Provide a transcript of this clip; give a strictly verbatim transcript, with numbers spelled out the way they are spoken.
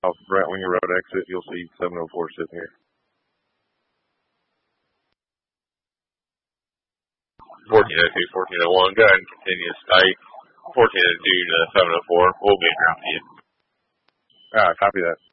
off Brentwinger Road exit, you'll see seven oh four sitting here. fourteen oh two, fourteen oh one, go ahead and continue to stay. fourteen oh two to seven oh four, we'll be around to you. Alright, copy that.